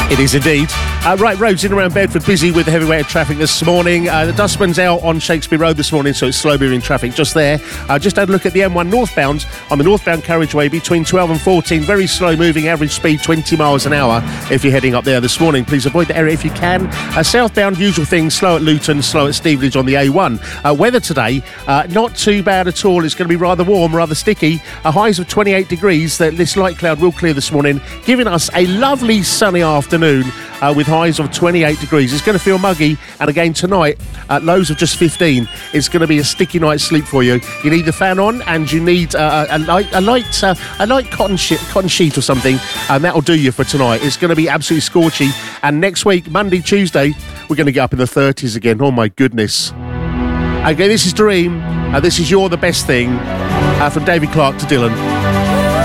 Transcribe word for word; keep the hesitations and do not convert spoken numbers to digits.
It is indeed. Uh, right, roads in and around Bedford busy with the heavy weight of traffic this morning. Uh, the dustman's out on Shakespeare Road this morning, so it's slow moving traffic just there. Uh, just had a look at the M one northbound on the northbound carriageway between twelve and fourteen. Very slow moving, average speed twenty miles an hour if you're heading up there this morning. Please avoid the area if you can. Uh, southbound, usual things, slow at Luton, slow at Stevenage on the A one. Uh, weather today, uh, not too bad at all. It's going to be rather warm, rather sticky. Uh, highs of twenty-eight degrees. This light cloud will clear this morning, giving us a lovely sunny afternoon uh, with highs of twenty-eight degrees. It's going to feel muggy, and again tonight at lows of just fifteen. It's going to be a sticky night's sleep for you. You need the fan on, and you need uh, a light, a light, uh, a light cotton sheet, cotton sheet or something, and that'll do you for tonight. It's going to be absolutely scorchy. And next week, Monday, Tuesday, we're going to get up in the thirties again. Oh my goodness. Okay, this is Dream. Uh, this is You're the Best Thing uh, from David Clark to Dylan.